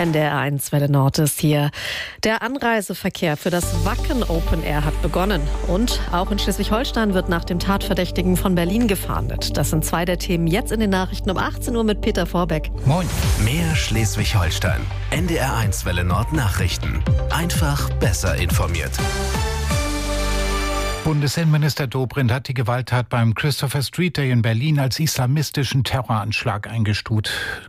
NDR 1 Welle Nord ist hier. Der Anreiseverkehr für das Wacken Open Air hat begonnen. Und auch in Schleswig-Holstein wird nach dem Tatverdächtigen von Berlin gefahndet. Das sind zwei der Themen jetzt in den Nachrichten um 18 Uhr mit Peter Vorbeck. Moin. Mehr Schleswig-Holstein. NDR 1 Welle Nord Nachrichten. Einfach besser informiert. Bundesinnenminister Dobrindt hat die Gewalttat beim Christopher Street Day in Berlin als islamistischen Terroranschlag eingestuft.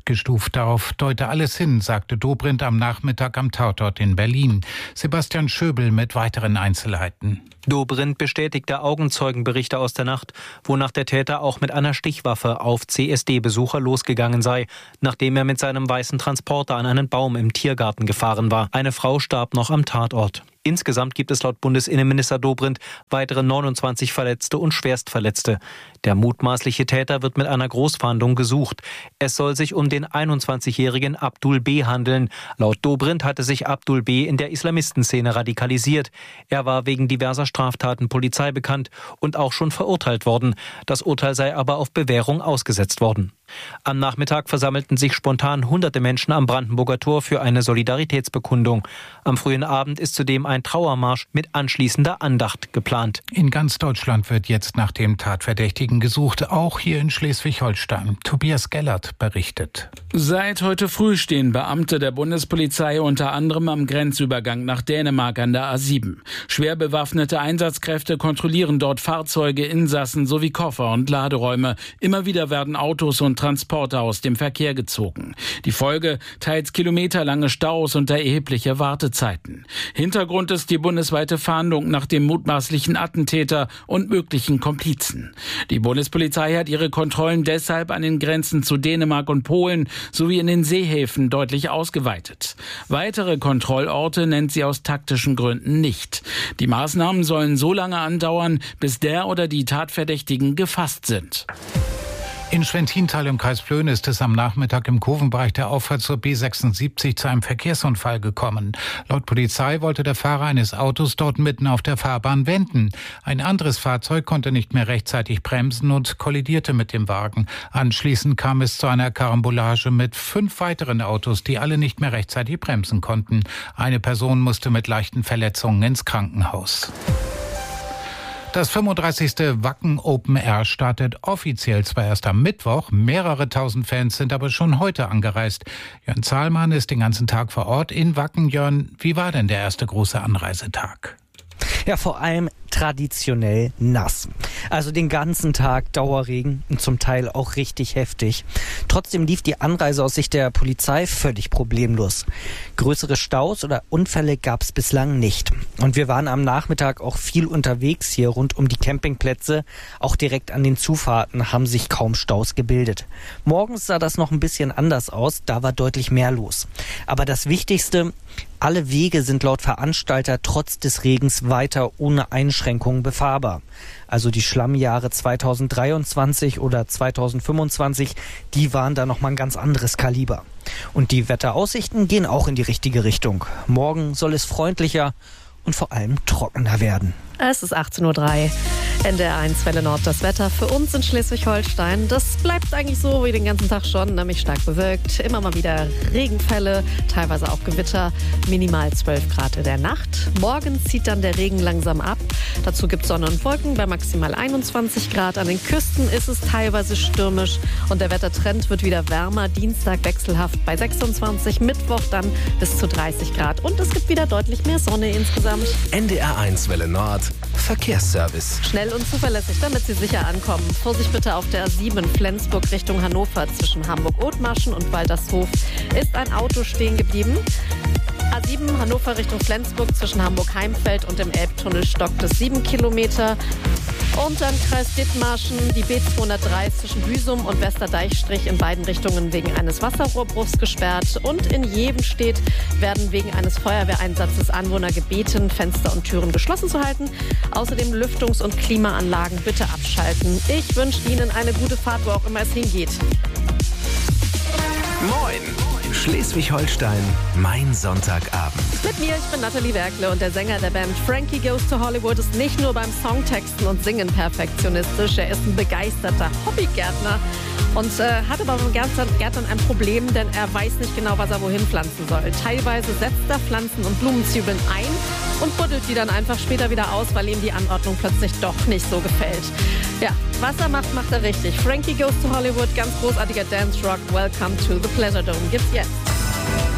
Darauf deute alles hin, sagte Dobrindt am Nachmittag am Tatort in Berlin. Sebastian Schöbel mit weiteren Einzelheiten. Dobrindt bestätigte Augenzeugenberichte aus der Nacht, wonach der Täter auch mit einer Stichwaffe auf CSD-Besucher losgegangen sei, nachdem er mit seinem weißen Transporter an einen Baum im Tiergarten gefahren war. Eine Frau starb noch am Tatort. Insgesamt gibt es laut Bundesinnenminister Dobrindt weitere 29 Verletzte und Schwerstverletzte. Der mutmaßliche Täter wird mit einer Großfahndung gesucht. Es soll sich um den 21-jährigen Abdul B. handeln. Laut Dobrindt hatte sich Abdul B. in der Islamistenszene radikalisiert. Er war wegen diverser Straftaten Polizei bekannt und auch schon verurteilt worden. Das Urteil sei aber auf Bewährung ausgesetzt worden. Am Nachmittag versammelten sich spontan hunderte Menschen am Brandenburger Tor für eine Solidaritätsbekundung. Am frühen Abend ist zudem ein Trauermarsch mit anschließender Andacht geplant. In ganz Deutschland wird jetzt nach dem Tatverdächtigen gesucht, auch hier in Schleswig-Holstein. Tobias Gellert berichtet. Seit heute früh stehen Beamte der Bundespolizei unter anderem am Grenzübergang nach Dänemark an der A7. Schwer bewaffnete Einsatzkräfte kontrollieren dort Fahrzeuge, Insassen sowie Koffer und Laderäume. Immer wieder werden Autos und Transporter aus dem Verkehr gezogen. Die Folge: teils kilometerlange Staus und erhebliche Wartezeiten. Hintergrund ist die bundesweite Fahndung nach dem mutmaßlichen Attentäter und möglichen Komplizen. Die Bundespolizei hat ihre Kontrollen deshalb an den Grenzen zu Dänemark und Polen sowie in den Seehäfen deutlich ausgeweitet. Weitere Kontrollorte nennt sie aus taktischen Gründen nicht. Die Maßnahmen sollen so lange andauern, bis der oder die Tatverdächtigen gefasst sind. In Schwentintal im Kreis Plön ist es am Nachmittag im Kurvenbereich der Auffahrt zur B76 zu einem Verkehrsunfall gekommen. Laut Polizei wollte der Fahrer eines Autos dort mitten auf der Fahrbahn wenden. Ein anderes Fahrzeug konnte nicht mehr rechtzeitig bremsen und kollidierte mit dem Wagen. Anschließend kam es zu einer Karambolage mit 5 weiteren Autos, die alle nicht mehr rechtzeitig bremsen konnten. Eine Person musste mit leichten Verletzungen ins Krankenhaus. Das 35. Wacken Open Air startet offiziell zwar erst am Mittwoch, mehrere tausend Fans sind aber schon heute angereist. Jörn Zahlmann ist den ganzen Tag vor Ort in Wacken. Jörn, wie war denn der erste große Anreisetag? Ja, vor allem traditionell nass. Also den ganzen Tag Dauerregen und zum Teil auch richtig heftig. Trotzdem lief die Anreise aus Sicht der Polizei völlig problemlos. Größere Staus oder Unfälle gab es bislang nicht. Und wir waren am Nachmittag auch viel unterwegs hier rund um die Campingplätze. Auch direkt an den Zufahrten haben sich kaum Staus gebildet. Morgens sah das noch ein bisschen anders aus, da war deutlich mehr los. Aber das Wichtigste: alle Wege sind laut Veranstalter trotz des Regens weiter ohne Einschränkungen befahrbar. Also die Schlammjahre 2023 oder 2025, die waren da nochmal ein ganz anderes Kaliber. Und die Wetteraussichten gehen auch in die richtige Richtung. Morgen soll es freundlicher und vor allem trockener werden. Es ist 18:03 Uhr. NDR 1 Welle Nord, das Wetter für uns in Schleswig-Holstein. Das bleibt eigentlich so wie den ganzen Tag schon, nämlich stark bewölkt. Immer mal wieder Regenfälle, teilweise auch Gewitter. Minimal 12 Grad in der Nacht. Morgen zieht dann der Regen langsam ab. Dazu gibt es Sonne und Wolken bei maximal 21 Grad. An den Küsten ist es teilweise stürmisch und der Wettertrend wird wieder wärmer. Dienstag wechselhaft bei 26, Mittwoch dann bis zu 30 Grad. Und es gibt wieder deutlich mehr Sonne insgesamt. NDR 1 Welle Nord Verkehrsservice. Schnell und zuverlässig, damit Sie sicher ankommen. Vorsicht bitte auf der A7 in Flensburg Richtung Hannover. Zwischen Hamburg-Othmarschen und Waltershof ist ein Auto stehen geblieben. A7 Hannover Richtung Flensburg zwischen Hamburg-Heimfeld und dem Elbtunnel stockt es 7 Kilometer. Und dann Kreis Dithmarschen, die B203 zwischen Büsum und Westerdeichstrich in beiden Richtungen wegen eines Wasserrohrbruchs gesperrt. Und in Jevenstedt werden wegen eines Feuerwehreinsatzes Anwohner gebeten, Fenster und Türen geschlossen zu halten. Außerdem Lüftungs- und Klimaanlagen bitte abschalten. Ich wünsche Ihnen eine gute Fahrt, wo auch immer es hingeht. Moin! Schleswig-Holstein, mein Sonntagabend. Mit mir, ich bin Nathalie Werkle und der Sänger der Band Frankie Goes to Hollywood ist nicht nur beim Songtexten und Singen perfektionistisch, er ist ein begeisterter Hobbygärtner und hat aber beim Gärtnern ein Problem, denn er weiß nicht genau, was er wohin pflanzen soll. Teilweise setzt er Pflanzen und Blumenzwiebeln ein und buddelt die dann einfach später wieder aus, weil ihm die Anordnung plötzlich doch nicht so gefällt. Ja, was er macht, macht er richtig. Frankie Goes to Hollywood, ganz großartiger Dance Rock. Welcome to the Pleasure Dome. Gibt's jetzt.